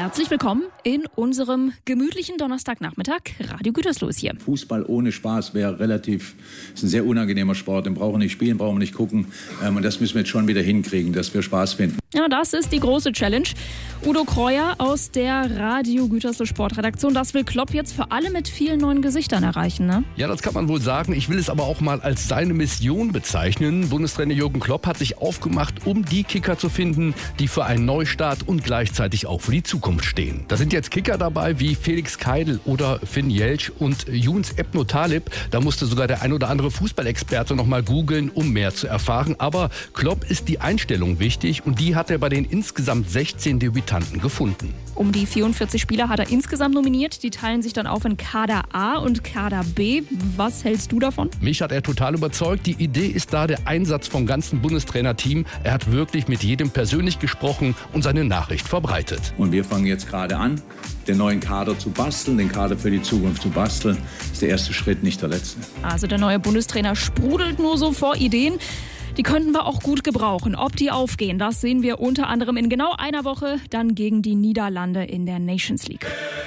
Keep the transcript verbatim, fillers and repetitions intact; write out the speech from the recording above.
Herzlich willkommen in unserem gemütlichen Donnerstagnachmittag. Radio Gütersloh ist hier. Fußball ohne Spaß wäre relativ, ist ein sehr unangenehmer Sport. Den brauchen wir nicht spielen, brauchen wir nicht gucken. Ähm, und das müssen wir jetzt schon wieder hinkriegen, dass wir Spaß finden. Ja, das ist die große Challenge. Udo Kreuer aus der Radio Gütersloh Sportredaktion. Das will Klopp jetzt für alle mit vielen neuen Gesichtern erreichen, ne? Ja, das kann man wohl sagen. Ich will es aber auch mal als seine Mission bezeichnen. Bundestrainer Jürgen Klopp hat sich aufgemacht, um die Kicker zu finden, die für einen Neustart und gleichzeitig auch für die Zukunft stehen. Da sind jetzt Kicker dabei wie Felix Keidel oder Finn Jelsch und Younes Ebno Talib. Da musste sogar der ein oder andere Fußballexperte noch mal googeln, um mehr zu erfahren. Aber Klopp ist die Einstellung wichtig und die hat er bei den insgesamt sechzehn Debütanten gefunden. Um die vierundvierzig Spieler hat er insgesamt nominiert. Die teilen sich dann auf in Kader A und Kader B. Was hältst du davon? Mich hat er total überzeugt. Die Idee ist da der Einsatz vom ganzen Bundestrainerteam. Er hat wirklich mit jedem persönlich gesprochen und seine Nachricht verbreitet. Und wir fangen jetzt gerade an, den neuen Kader zu basteln, den Kader für die Zukunft zu basteln. Das ist der erste Schritt, nicht der letzte. Also der neue Bundestrainer sprudelt nur so vor Ideen. Die könnten wir auch gut gebrauchen. Ob die aufgehen, das sehen wir unter anderem in genau einer Woche dann gegen die Niederlande in der Nations League.